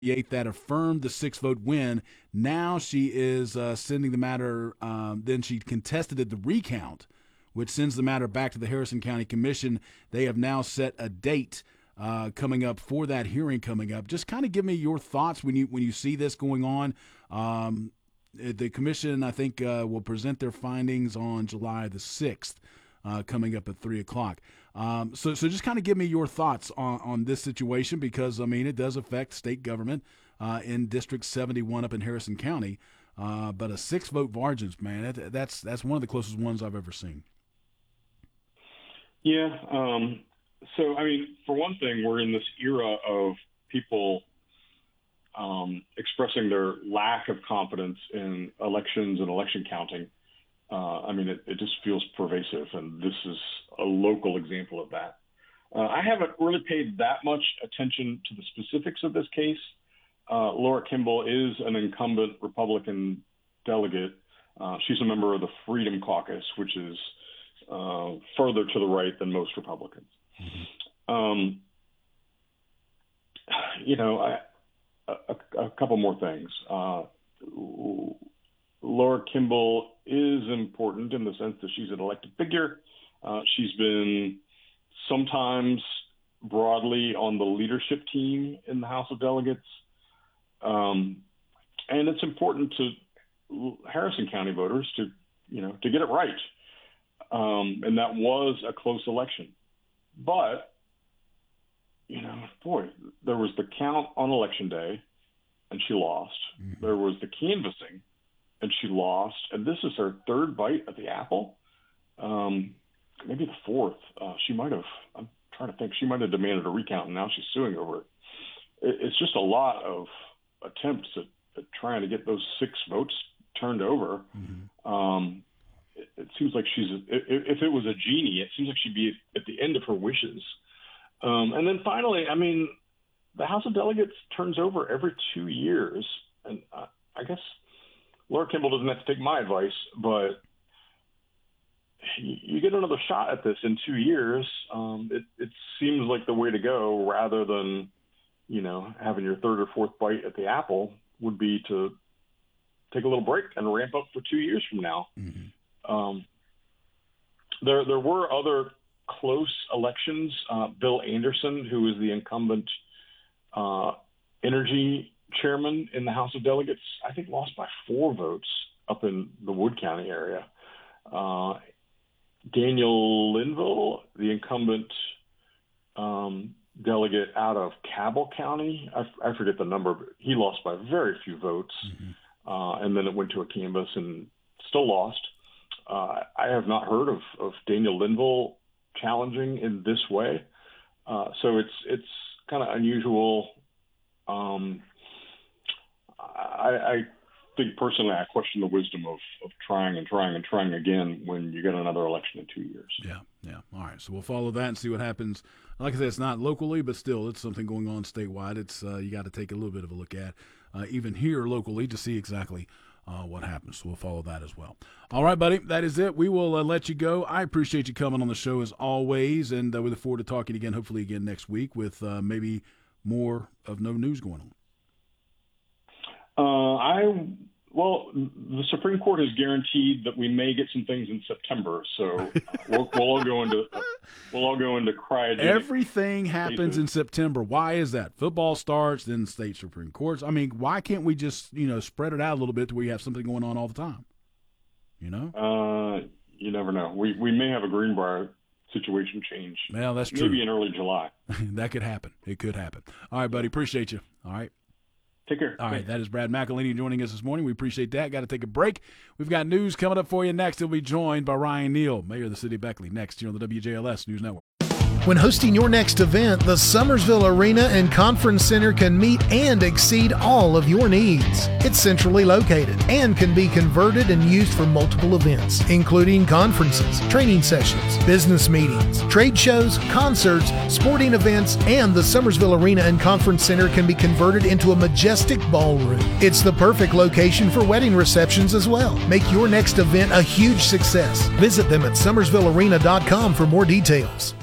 that affirmed the 6-vote win. Now she is sending the matter. Then she contested at the recount, which sends the matter back to the Harrison County Commission. They have now set a date coming up for that hearing coming up. Just kind of give me your thoughts when you see this going on. The commission, I think, will present their findings on July the 6th, coming up at 3 o'clock. So just kind of give me your thoughts on this situation, because, I mean, it does affect state government in District 71 up in Harrison County. But a 6-vote margin, man, that's one of the closest ones I've ever seen. Yeah. So, I mean, for one thing, we're in this era of people expressing their lack of confidence in elections and election counting. I mean, it just feels pervasive, and this is a local example of that. I haven't really paid that much attention to the specifics of this case. Laura Kimball is an incumbent Republican delegate. She's a member of the Freedom Caucus, which is further to the right than most Republicans. Mm-hmm. A couple more things. Laura Kimball is important in the sense that she's an elected figure. She's been sometimes broadly on the leadership team in the House of Delegates. And it's important to Harrison County voters to get it right. And that was a close election. But, there was the count on Election Day, and she lost. Mm-hmm. There was the canvassing, and she lost. And this is her third bite at the apple, maybe the fourth. She might have demanded a recount, and now she's suing over it. It's just a lot of attempts at trying to get those 6 votes turned over. Mm-hmm. It seems like if it was a genie, it seems like she'd be at the end of her wishes. And then finally, I mean, the House of Delegates turns over every 2 years. And I guess Laura Kimball doesn't have to take my advice, but you get another shot at this in 2 years. It seems like the way to go, rather than, having your third or fourth bite at the apple, would be to take a little break and ramp up for 2 years from now. Mm-hmm. There were other close elections. Bill Anderson, who is the incumbent energy chairman in the House of Delegates, I think lost by 4 votes up in the Wood County area. Daniel Linville, the incumbent delegate out of Cabell County, I forget the number, but he lost by very few votes. Mm-hmm. And then it went to a canvass and still lost. I have not heard of Daniel Linville challenging in this way. So it's kind of unusual. I think personally, I question the wisdom of trying and trying and trying again when you get another election in 2 years. Yeah. All right. So we'll follow that and see what happens. Like I said, it's not locally, but still, it's something going on statewide. It's you got to take a little bit of a look at, even here locally, to see exactly what happens. So we'll follow that as well. All right, buddy. That is it. We will let you go. I appreciate you coming on the show as always, and we look forward to talking again, hopefully again next week, with maybe more of no news going on. The Supreme Court has guaranteed that we may get some things in September, so we'll all go into cryogenic. Everything happens in September. Why is that? Football starts, then state Supreme Courts. I mean, why can't we just spread it out a little bit to where you have something going on all the time? You never know. We may have a Greenbrier situation change. Well, that's true. Maybe in early July. That could happen. It could happen. All right, buddy. Appreciate you. All right. Take care. All right, that is Brad McElhaney joining us this morning. We appreciate that. Got to take a break. We've got news coming up for you next. He'll be joined by Ryan Neal, Mayor of the City of Beckley, next here on the WJLS News Network. When hosting your next event, the Summersville Arena and Conference Center can meet and exceed all of your needs. It's centrally located and can be converted and used for multiple events, including conferences, training sessions, business meetings, trade shows, concerts, sporting events, and the Summersville Arena and Conference Center can be converted into a majestic ballroom. It's the perfect location for wedding receptions as well. Make your next event a huge success. Visit them at summersvillearena.com for more details.